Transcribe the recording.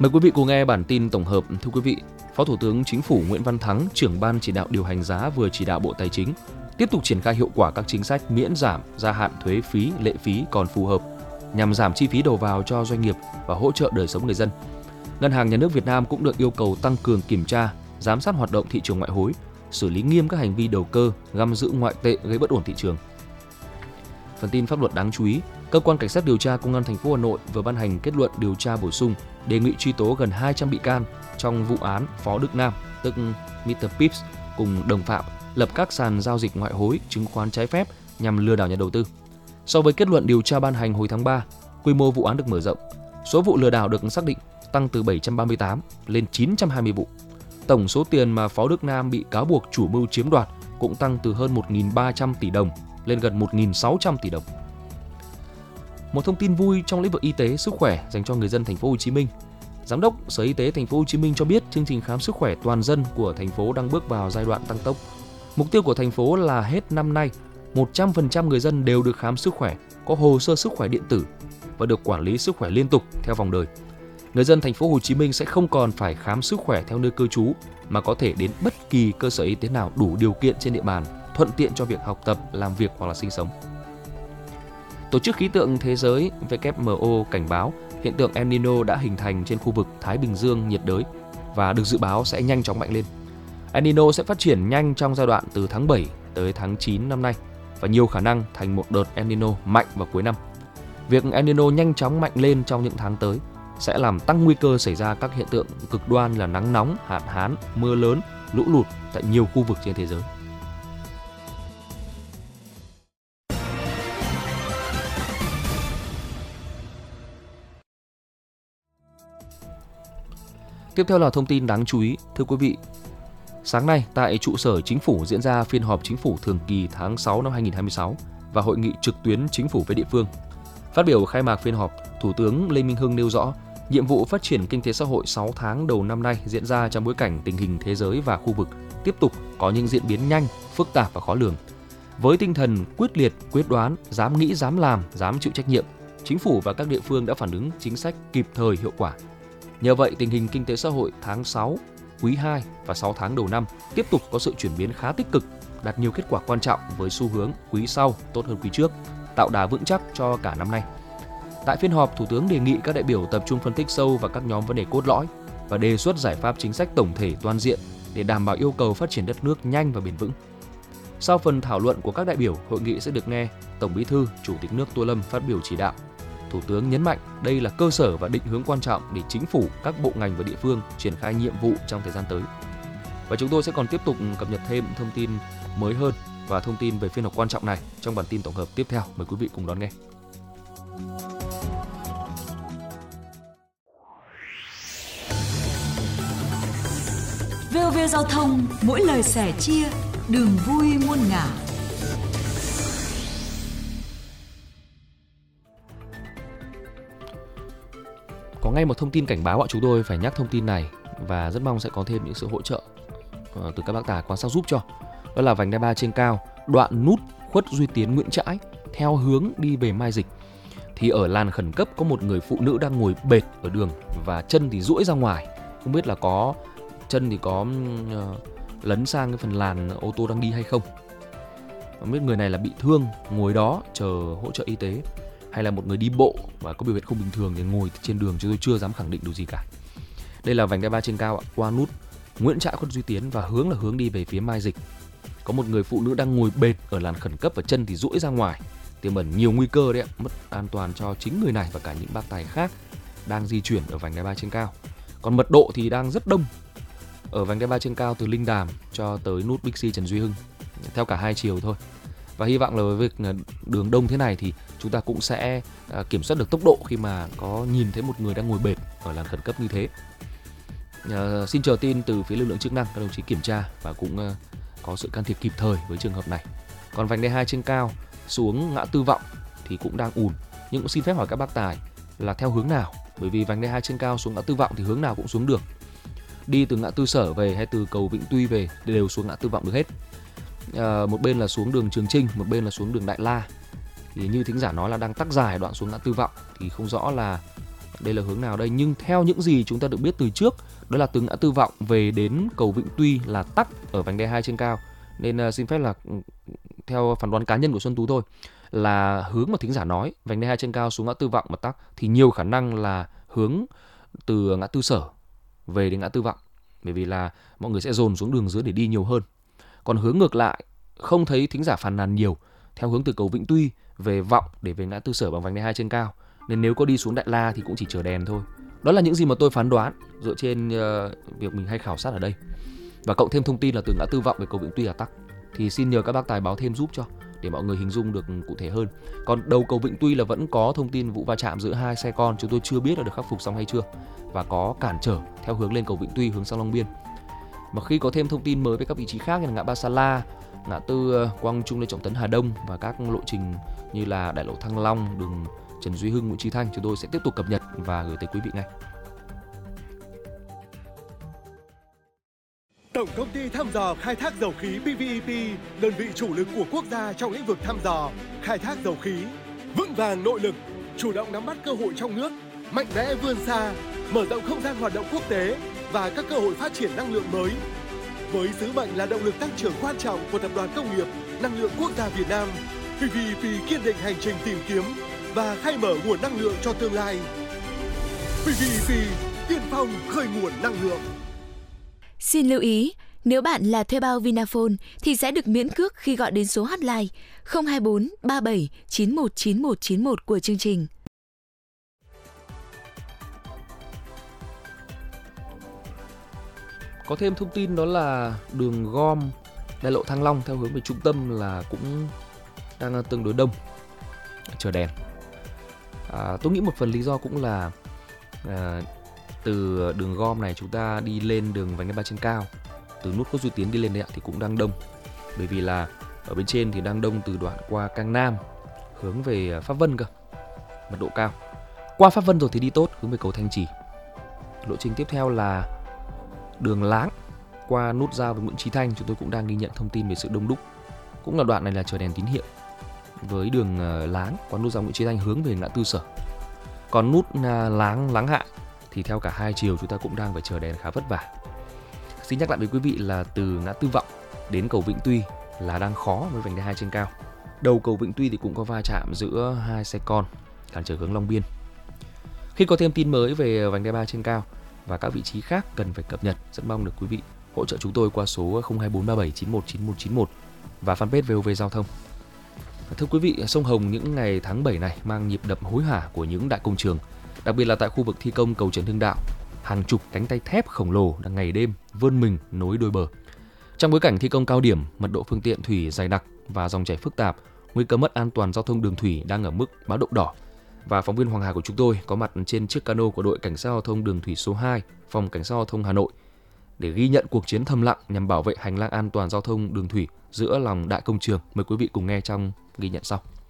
Mời quý vị cùng nghe bản tin tổng hợp. Thưa quý vị, Phó Thủ tướng Chính phủ Nguyễn Văn Thắng, trưởng ban chỉ đạo điều hành giá vừa chỉ đạo Bộ Tài chính tiếp tục triển khai hiệu quả các chính sách miễn giảm, gia hạn thuế phí, lệ phí còn phù hợp nhằm giảm chi phí đầu vào cho doanh nghiệp và hỗ trợ đời sống người dân. Ngân hàng Nhà nước Việt Nam cũng được yêu cầu tăng cường kiểm tra, giám sát hoạt động thị trường ngoại hối, xử lý nghiêm các hành vi đầu cơ, găm giữ ngoại tệ gây bất ổn thị trường. Phần tin pháp luật đáng chú ý, Cơ quan Cảnh sát điều tra Công an thành phố Hà Nội vừa ban hành kết luận điều tra bổ sung đề nghị truy tố gần 200 bị can trong vụ án Phó Đức Nam, tức Mr. Pips cùng đồng phạm lập các sàn giao dịch ngoại hối, chứng khoán trái phép nhằm lừa đảo nhà đầu tư. So với kết luận điều tra ban hành hồi tháng 3, quy mô vụ án được mở rộng. Số vụ lừa đảo được xác định tăng từ 738 lên 920 vụ. Tổng số tiền mà Phó Đức Nam bị cáo buộc chủ mưu chiếm đoạt cũng tăng từ hơn 1.300 tỷ đồng lên gần 1.600 tỷ đồng. Một thông tin vui trong lĩnh vực y tế sức khỏe dành cho người dân thành phố Hồ Chí Minh. Giám đốc Sở Y tế thành phố Hồ Chí Minh cho biết chương trình khám sức khỏe toàn dân của thành phố đang bước vào giai đoạn tăng tốc. Mục tiêu của thành phố là hết năm nay, 100% người dân đều được khám sức khỏe, có hồ sơ sức khỏe điện tử và được quản lý sức khỏe liên tục theo vòng đời. Người dân thành phố Hồ Chí Minh sẽ không còn phải khám sức khỏe theo nơi cư trú mà có thể đến bất kỳ cơ sở y tế nào đủ điều kiện trên địa bàn, thuận tiện cho việc học tập, làm việc hoặc là sinh sống. Tổ chức Khí tượng Thế giới WMO cảnh báo hiện tượng El Nino đã hình thành trên khu vực Thái Bình Dương nhiệt đới và được dự báo sẽ nhanh chóng mạnh lên. El Nino sẽ phát triển nhanh trong giai đoạn từ tháng 7 tới tháng 9 năm nay và nhiều khả năng thành một đợt El Nino mạnh vào cuối năm. Việc El Nino nhanh chóng mạnh lên trong những tháng tới sẽ làm tăng nguy cơ xảy ra các hiện tượng cực đoan là nắng nóng, hạn hán, mưa lớn, lũ lụt tại nhiều khu vực trên thế giới. Tiếp theo là thông tin đáng chú ý. Thưa quý vị, sáng nay tại trụ sở Chính phủ diễn ra phiên họp Chính phủ thường kỳ tháng 6 năm 2026 và hội nghị trực tuyến Chính phủ với địa phương. Phát biểu khai mạc phiên họp, Thủ tướng Lê Minh Hưng nêu rõ, nhiệm vụ phát triển kinh tế xã hội 6 tháng đầu năm nay diễn ra trong bối cảnh tình hình thế giới và khu vực tiếp tục có những diễn biến nhanh, phức tạp và khó lường. Với tinh thần quyết liệt, quyết đoán, dám nghĩ, dám làm, dám chịu trách nhiệm, Chính phủ và các địa phương đã phản ứng chính sách kịp thời, hiệu quả. Nhờ vậy, tình hình kinh tế xã hội tháng 6, quý 2 và 6 tháng đầu năm tiếp tục có sự chuyển biến khá tích cực, đạt nhiều kết quả quan trọng với xu hướng quý sau tốt hơn quý trước, tạo đà vững chắc cho cả năm nay. Tại phiên họp, Thủ tướng đề nghị các đại biểu tập trung phân tích sâu vào các nhóm vấn đề cốt lõi và đề xuất giải pháp chính sách tổng thể toàn diện để đảm bảo yêu cầu phát triển đất nước nhanh và bền vững. Sau phần thảo luận của các đại biểu, hội nghị sẽ được nghe Tổng Bí thư, Chủ tịch nước Tô Lâm phát biểu chỉ đạo. Thủ tướng nhấn mạnh đây là cơ sở và định hướng quan trọng để chính phủ, các bộ ngành và địa phương triển khai nhiệm vụ trong thời gian tới. Và chúng tôi sẽ còn tiếp tục cập nhật thêm thông tin mới hơn và thông tin về phiên họp quan trọng này trong bản tin tổng hợp tiếp theo. Mời quý vị cùng đón nghe. VOV Giao thông, mỗi lời sẻ chia, đường vui muôn ngả. Có ngay một thông tin cảnh báo, chúng tôi phải nhắc thông tin này và rất mong sẽ có thêm những sự hỗ trợ từ các bác tài quan sát giúp cho. Đó là vành đai 3 trên cao, đoạn nút Khuất Duy Tiến Nguyễn Trãi theo hướng đi về Mai Dịch. Thì ở làn khẩn cấp có một người phụ nữ đang ngồi bệt ở đường và chân thì duỗi ra ngoài. Không biết là có chân thì có lấn sang cái phần làn ô tô đang đi hay không. Không biết người này là bị thương ngồi đó chờ hỗ trợ y tế hay là một người đi bộ và có biểu hiện không bình thường thì ngồi trên đường, chứ tôi chưa dám khẳng định điều gì cả. Đây là vành đai 3 trên cao qua nút Nguyễn Trãi Khuất Duy Tiến và hướng là hướng đi về phía Mai Dịch. Có một người phụ nữ đang ngồi bệt ở làn khẩn cấp và chân thì duỗi ra ngoài, tiềm ẩn nhiều nguy cơ đấy, mất an toàn cho chính người này và cả những bác tài khác đang di chuyển ở vành đai 3 trên cao. Còn mật độ thì đang rất đông ở vành đai 3 trên cao từ Linh Đàm cho tới nút Bixi Trần Duy Hưng theo cả hai chiều thôi. Và hy vọng là với việc đường đông thế này thì chúng ta cũng sẽ kiểm soát được tốc độ khi mà có nhìn thấy một người đang ngồi bệt ở làn khẩn cấp như thế. Xin chờ tin từ phía lực lượng chức năng, các đồng chí kiểm tra và cũng có sự can thiệp kịp thời với trường hợp này. Còn vành đai 2 trên cao xuống ngã tư Vọng thì cũng đang ùn, nhưng cũng xin phép hỏi các bác tài là theo hướng nào, bởi vì vành đai 2 trên cao xuống ngã tư Vọng thì hướng nào cũng xuống được. Đi từ ngã tư Sở về hay từ cầu Vĩnh Tuy về đều xuống ngã tư Vọng được hết. Một bên là xuống đường Trường Chinh, một bên là xuống đường Đại La. Thì như thính giả nói là đang tắc dài đoạn xuống ngã tư Vọng thì không rõ là đây là hướng nào đây, nhưng theo những gì chúng ta được biết từ trước, đó là từ ngã tư Vọng về đến cầu Vĩnh Tuy là tắc ở vành đai 2 trên cao. Nên xin phép là theo phán đoán cá nhân của Xuân Tú thôi, là hướng mà thính giả nói vành đai 2 trên cao xuống ngã tư Vọng mà tắc thì nhiều khả năng là hướng từ ngã tư Sở về đến ngã tư Vọng, bởi vì là mọi người sẽ dồn xuống đường dưới để đi nhiều hơn. Còn hướng ngược lại không thấy thính giả phàn nàn nhiều, theo hướng từ cầu Vĩnh Tuy về Vọng để về ngã tư Sở bằng vành đai 2 trên cao, nên nếu có đi xuống Đại La thì cũng chỉ chờ đèn thôi. Đó là những gì mà tôi phán đoán dựa trên việc mình hay khảo sát ở đây, và cộng thêm thông tin là từ ngã tư Vọng về cầu Vĩnh Tuy là tắc, thì xin nhờ các bác tài báo thêm giúp cho để mọi người hình dung được cụ thể hơn. Còn đầu cầu Vĩnh Tuy là vẫn có thông tin vụ va chạm giữa hai xe con, chúng tôi chưa biết là được khắc phục xong hay chưa, và có cản trở theo hướng lên cầu Vĩnh Tuy hướng sang Long Biên. Mà khi có thêm thông tin mới về các vị trí khác như là ngã ba Sa La, ngã tư Quang Trung Lê Trọng Tấn Hà Đông và các lộ trình như là đại lộ Thăng Long, đường Trần Duy Hưng, Nguyễn Chí Thanh, chúng tôi sẽ tiếp tục cập nhật và gửi tới quý vị ngay. Tổng công ty thăm dò khai thác dầu khí PVEP, đơn vị chủ lực của quốc gia trong lĩnh vực thăm dò, khai thác dầu khí, vững vàng nội lực, chủ động nắm bắt cơ hội trong nước, mạnh mẽ vươn xa, mở rộng không gian hoạt động quốc tế và các cơ hội phát triển năng lượng mới. Với sứ mệnh là động lực tăng trưởng quan trọng của Tập đoàn Công nghiệp Năng lượng Quốc gia Việt Nam, PVEP kiên định hành trình tìm kiếm và khai mở nguồn năng lượng cho tương lai. PVEP, tiên phong khơi nguồn năng lượng. Xin lưu ý, nếu bạn là thuê bao Vinaphone thì sẽ được miễn cước khi gọi đến số hotline 024 37 91 91 91 của chương trình. Có thêm thông tin đó là đường gom đại lộ Thăng Long theo hướng về trung tâm là cũng đang tương đối đông, chờ đèn. Tôi nghĩ một phần lý do cũng là từ đường gom này chúng ta đi lên đường vành đai 3 trên cao, từ nút Khuất Duy Tiến đi lên đấy thì cũng đang đông, bởi vì là ở bên trên thì đang đông từ đoạn qua Cang Nam hướng về Pháp Vân cơ, mật độ cao. Qua Pháp Vân rồi thì đi tốt hướng về cầu Thanh Trì. Lộ trình tiếp theo là đường Láng qua nút giao với Nguyễn Chí Thanh, chúng tôi cũng đang ghi nhận thông tin về sự đông đúc. Cũng là đoạn này là chờ đèn tín hiệu với đường Láng qua nút giao Nguyễn Chí Thanh hướng về ngã tư Sở. Còn nút Láng Hạ thì theo cả hai chiều chúng ta cũng đang phải chờ đèn khá vất vả. Xin nhắc lại với quý vị là từ ngã tư Vọng đến cầu Vĩnh Tuy là đang khó với vành đai 2 trên cao. Đầu cầu Vĩnh Tuy thì cũng có va chạm giữa hai xe con cản trở hướng Long Biên. Khi có thêm tin mới về vành đai 3 trên cao và các vị trí khác cần phải cập nhật, rất mong được quý vị hỗ trợ chúng tôi qua số 02437 91 91 91 và fanpage VOV Giao thông. Thưa quý vị, sông Hồng những ngày tháng 7 này mang nhịp đập hối hả của những đại công trường, đặc biệt là tại khu vực thi công cầu Trần Hưng Đạo. Hàng chục cánh tay thép khổng lồ đang ngày đêm vươn mình nối đôi bờ. Trong bối cảnh thi công cao điểm, mật độ phương tiện thủy dày đặc và dòng chảy phức tạp, nguy cơ mất an toàn giao thông đường thủy đang ở mức báo động đỏ. Và phóng viên Hoàng Hà của chúng tôi có mặt trên chiếc cano của đội Cảnh sát Giao thông đường thủy số 2, Phòng Cảnh sát Giao thông Hà Nội để ghi nhận cuộc chiến thầm lặng nhằm bảo vệ hành lang an toàn giao thông đường thủy giữa lòng đại công trường. Mời quý vị cùng nghe trong ghi nhận sau.